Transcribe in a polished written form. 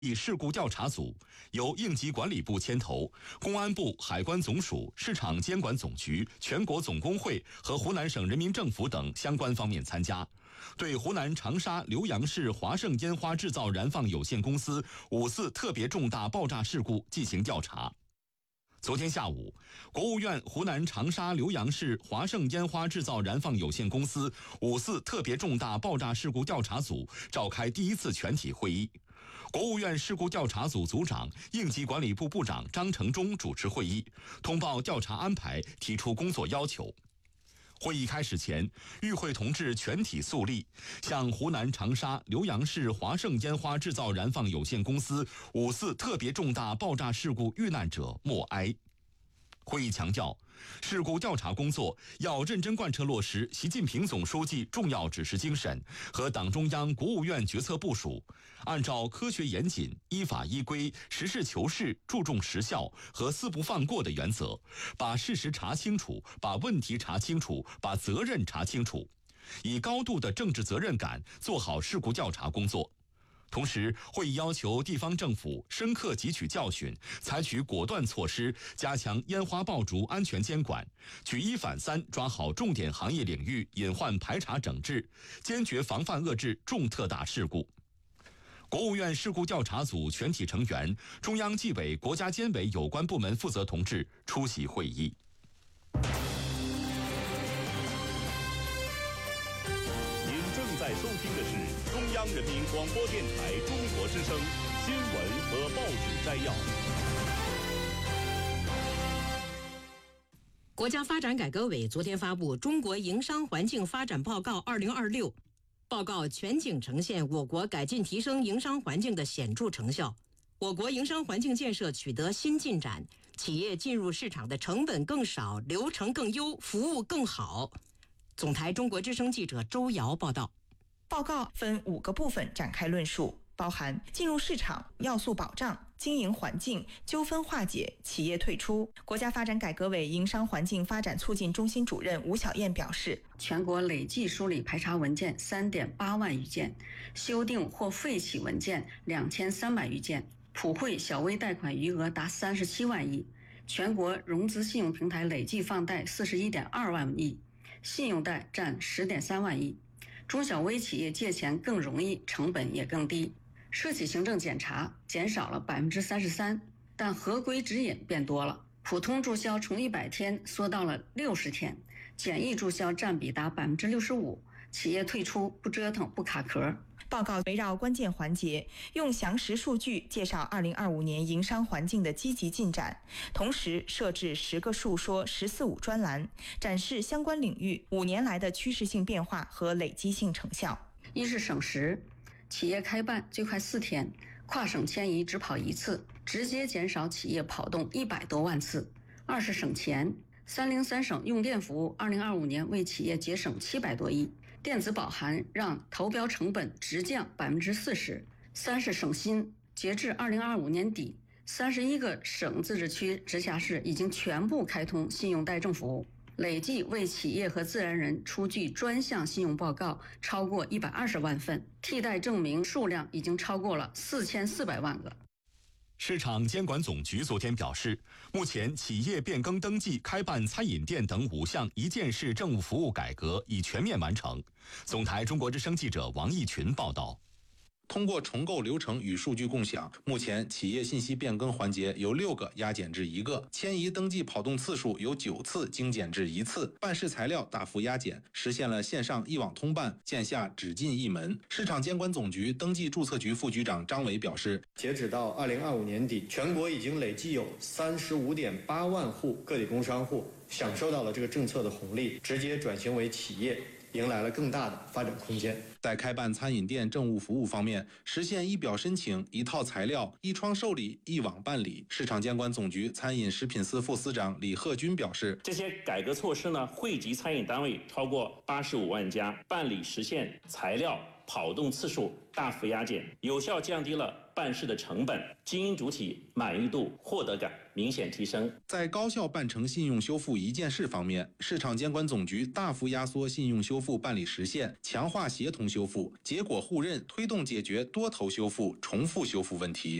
事故调查组由应急管理部牵头，公安部、海关总署、市场监管总局、全国总工会和湖南省人民政府等相关方面参加，对湖南长沙浏阳市华盛烟花制造燃放有限公司5次特别重大爆炸事故进行调查。昨天下午，国务院湖南长沙浏阳市华盛烟花制造燃放有限公司5次特别重大爆炸事故调查组召开第1次全体会议。国务院事故调查组组长、应急管理部部长张成忠主持会议，通报调查安排，提出工作要求。会议开始前，与会同志全体肃立，向湖南长沙浏阳市华盛烟花制造燃放有限公司5次特别重大爆炸事故遇难者默哀。会议强调，事故调查工作要认真贯彻落实习近平总书记重要指示精神和党中央、国务院决策部署，按照科学严谨、依法依规、实事求是、注重实效和四不放过的原则，把事实查清楚，把问题查清楚，把责任查清楚，以高度的政治责任感做好事故调查工作。同时，会议要求地方政府深刻汲取教训，采取果断措施，加强烟花爆竹安全监管，举一反三，抓好重点行业领域隐患排查整治，坚决防范遏制重特大事故。国务院事故调查组全体成员、中央纪委国家监委有关部门负责同志出席会议。 您正在收听的是中央人民广播电台中国之声新闻和报纸摘要。 国家发展改革委昨天发布《中国营商环境发展报告2026》，报告全景呈现我国改进提升营商环境的显著成效，我国营商环境建设取得新进展，企业进入市场的成本更少，流程更优，服务更好。总台中国之声记者周瑶报道。 报告分5个部分展开论述，包含进入市场、要素保障、经营环境、纠纷化解、企业退出。国家发展改革委营商环境发展促进中心主任吴晓燕表示， 全国累计梳理排查文件3.8万余件，修订或废弃文件2300余件，普惠小微贷款余额达37万亿，全国融资信用平台累计放贷41.2万亿，信用贷占10.3万亿。中小微企业借钱更容易，成本也更低。涉企行政检查减少了33%，但合规指引变多了。普通注销从100天缩到了60天，简易注销占比达65%，企业退出不折腾不卡壳。 报告围绕关键环节，用详实数据介绍2025年营商环境的积极进展，同时设置10个述说14.5专栏，展示相关领域5年来的趋势性变化和累积性成效。 一是省时，企业开办最快4天，跨省迁移只跑1次，直接减少企业跑动100多万次。二是省钱，303省用电服务2025年为企业节省700多亿。电子保函让投标成本直降40%。3是省心，截至2025年底，31个省自治区、直辖市已经全部开通信用贷证服务，累计为企业和自然人出具专项信用报告超过120万份，替代证明数量已经超过了4400万个。 市场监管总局昨天表示，目前企业变更登记、开办餐饮店等5项一件式政务服务改革已全面完成。总台中国之声记者王义群报道。 通过重构流程与数据共享，目前企业信息变更环节由6个压减至1个，迁移登记跑动次数由9次精简至1次，办事材料大幅压减，实现了线上一网通办，线下只进一门。市场监管总局登记注册局副局长张伟表示， 截止到2025年底，全国已经累计有35.8万户个体工商户享受到了这个政策的红利，直接转型为企业，迎来了更大的发展空间。 在开办餐饮店政务服务方面，实现一表申请、一套材料、一窗受理、一网办理。市场监管总局餐饮食品司副司长李鹤军表示， 这些改革措施呢，惠及餐饮单位超过85万家，办理实现材料跑动次数大幅压减，有效降低了办办事的成本，经营主体满意度、获得感明显提升。 在高效办成信用修复一件事方面，市场监管总局大幅压缩信用修复办理时限，强化协同修复，结果互认，推动解决多头修复、重复修复问题。